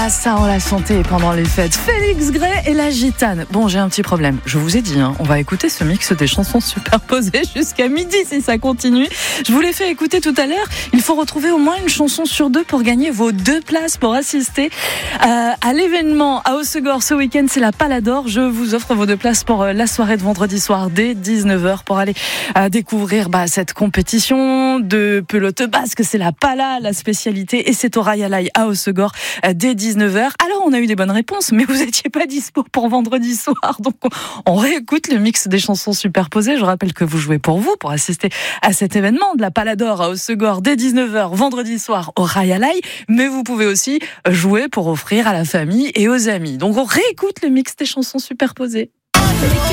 Ah, ça, on l'a chanté pendant les fêtes. Félix Gray et la gitane. Bon, j'ai un petit problème. Je vous ai dit, on va écouter ce mix des chansons superposées jusqu'à midi si ça continue. Je vous l'ai fait écouter tout à l'heure. Il faut retrouver au moins une chanson sur deux pour gagner vos 2 places pour assister à l'événement à Hossegor ce week-end. C'est la Palador. Je vous offre vos 2 places pour la soirée de vendredi soir dès 19h pour aller découvrir cette compétition de pelote basque. C'est la Pala, la spécialité, et c'est au Rayalay à Hossegor dès 19h. Alors, on a eu des bonnes réponses, mais vous n'étiez pas dispo pour vendredi soir. Donc, on réécoute le mix des chansons superposées. Je rappelle que vous jouez pour vous, pour assister à cet événement de la Palador à Hossegor dès 19h, vendredi soir au Rayalay. Mais vous pouvez aussi jouer pour offrir à la famille et aux amis. Donc, on réécoute le mix des chansons superposées.